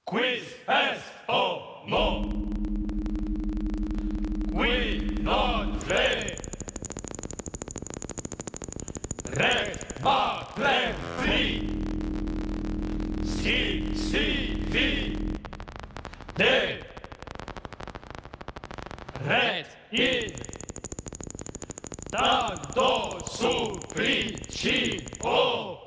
Quiz est homo. Qui non re. Ret va plem fi. Si vi. De. Ret in. Tanto supplicio.